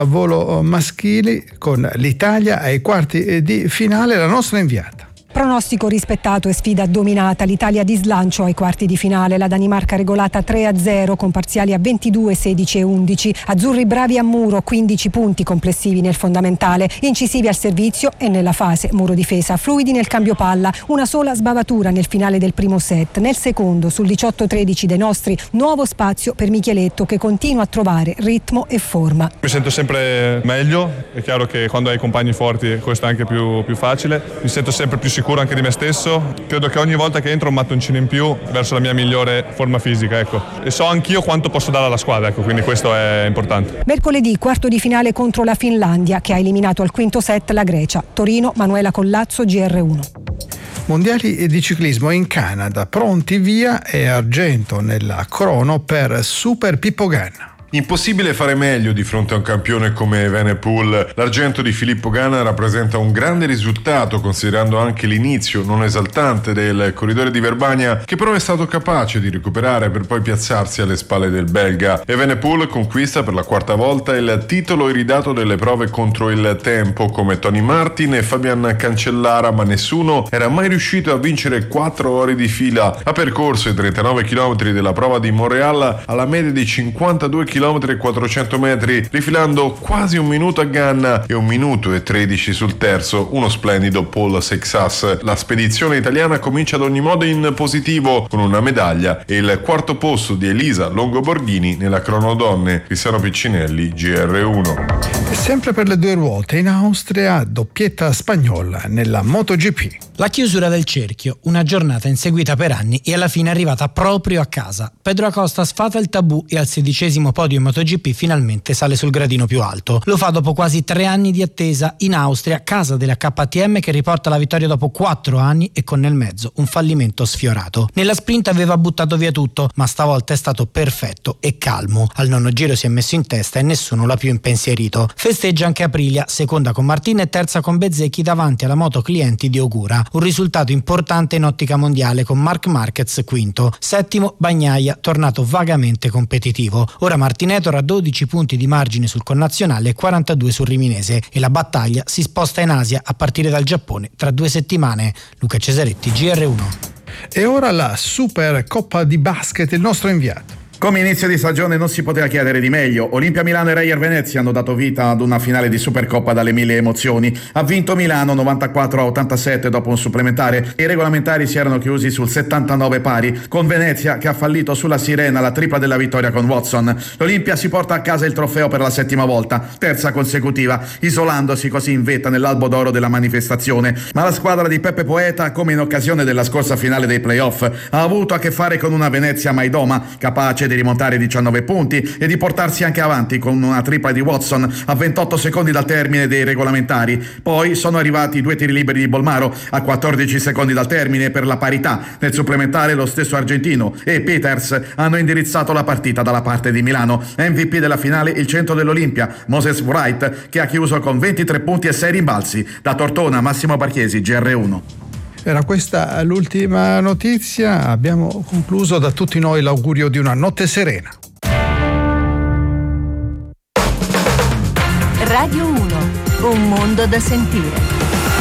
volo maschili con l'Italia ai quarti di finale, la nostra inviata. Pronostico rispettato e sfida dominata. L'Italia di slancio ai quarti di finale. La Danimarca regolata 3-0 con parziali a 22, 16 e 11. Azzurri bravi a muro, 15 punti complessivi nel fondamentale. Incisivi al servizio e nella fase muro difesa. Fluidi nel cambio palla. Una sola sbavatura nel finale del primo set. Nel secondo, sul 18-13 dei nostri, nuovo spazio per Micheletto che continua a trovare ritmo e forma. Mi sento sempre meglio. È chiaro che quando hai compagni forti questo è anche più facile. Mi sento sempre più sicuro anche di me stesso. Credo che ogni volta che entro un mattoncino in più verso la mia migliore forma fisica, ecco. E so anch'io quanto posso dare alla squadra, ecco, quindi questo è importante. Mercoledì quarto di finale contro la Finlandia che ha eliminato al quinto set la Grecia. Torino, Manuela Collazzo, GR1. Mondiali di ciclismo in Canada, pronti via e argento nella crono per Super Pippo Ganna. Impossibile fare meglio di fronte a un campione come Evenepoel. L'argento di Filippo Ganna rappresenta un grande risultato considerando anche l'inizio non esaltante del corridore di Verbania, che però è stato capace di recuperare per poi piazzarsi alle spalle del belga. Evenepoel conquista per la quarta volta il titolo iridato delle prove contro il tempo come Tony Martin e Fabian Cancellara, ma nessuno era mai riuscito a vincere 4 ore di fila. Ha percorso i 39 km della prova di Montreal alla media di 52 km e 400 metri, rifilando quasi un minuto a Ganna e 1 minuto e 13 sul terzo, uno splendido Paul Seixas. La spedizione italiana comincia ad ogni modo in positivo con una medaglia e il quarto posto di Elisa Longo-Borghini nella crono donne. Cristiano Piccinelli, GR1. E sempre per le due ruote in Austria, doppietta spagnola nella MotoGP. La chiusura del cerchio, una giornata inseguita per anni e alla fine arrivata proprio a casa. Pedro Acosta sfata il tabù e al 16° podio in MotoGP finalmente sale sul gradino più alto. Lo fa dopo quasi 3 anni di attesa in Austria, casa della KTM che riporta la vittoria dopo 4 anni e con nel mezzo un fallimento sfiorato. Nella sprint aveva buttato via tutto, ma stavolta è stato perfetto e calmo. Al 9° giro si è messo in testa e nessuno l'ha più impensierito. Festeggia anche Aprilia, seconda con Martin e terza con Bezzecchi davanti alla moto clienti di Ogura. Un risultato importante in ottica mondiale con Marc Marquez quinto. 7° Bagnaia, tornato vagamente competitivo. Ora Martinetor ha 12 punti di margine sul connazionale e 42 sul riminese e la battaglia si sposta in Asia a partire dal Giappone tra 2 settimane. Luca Cesaretti, GR1. E ora la Super Coppa di Basket, il nostro inviato. Come inizio di stagione non si poteva chiedere di meglio. Olimpia Milano e Reyer Venezia hanno dato vita ad una finale di Supercoppa dalle 1000 emozioni. Ha vinto Milano 94-87 dopo un supplementare e i regolamentari si erano chiusi sul 79 pari, con Venezia che ha fallito sulla sirena la tripla della vittoria con Watson. L'Olimpia si porta a casa il trofeo per la 7ª volta, terza consecutiva, isolandosi così in vetta nell'albo d'oro della manifestazione. Ma la squadra di Peppe Poeta, come in occasione della scorsa finale dei playoff, ha avuto a che fare con una Venezia maidoma, capace di rimontare 19 punti e di portarsi anche avanti con una tripla di Watson a 28 secondi dal termine dei regolamentari. Poi sono arrivati i 2 tiri liberi di Bolmaro a 14 secondi dal termine per la parità. Nel supplementare lo stesso argentino e Peters hanno indirizzato la partita dalla parte di Milano. MVP della finale il centro dell'Olimpia, Moses Wright, che ha chiuso con 23 punti e 6 rimbalzi. Da Tortona, Massimo Barchiesi, GR1. Era questa l'ultima notizia, abbiamo concluso. Da tutti noi l'augurio di una notte serena. Radio 1, un mondo da sentire.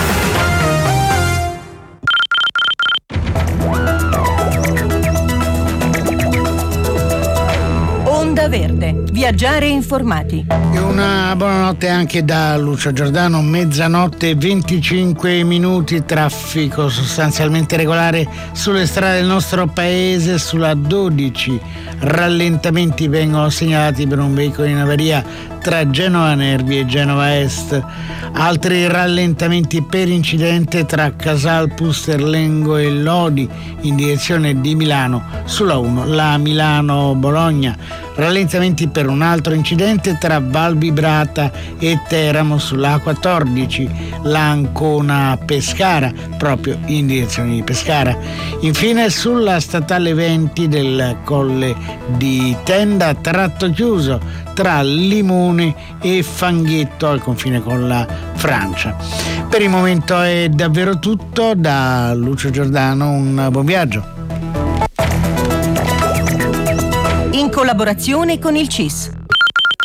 Onda Verde, viaggiare informati. E una buonanotte anche da Lucio Giordano. Mezzanotte 25 minuti, traffico sostanzialmente regolare sulle strade del nostro paese. Sulla 12 rallentamenti vengono segnalati per un veicolo in avaria tra Genova Nervi e Genova Est. Altri rallentamenti per incidente tra Casal Pusterlengo e Lodi in direzione di Milano sulla 1, la Milano-Bologna. Rallentamenti per un altro incidente tra Val Vibrata e Teramo sulla A14, l'Ancona Pescara, proprio in direzione di Pescara. Infine sulla statale 20 del Colle di Tenda, tratto chiuso tra Limone e Fanghetto al confine con la Francia. Per il momento è davvero tutto. Da Lucio Giordano un buon viaggio. In collaborazione con il CIS.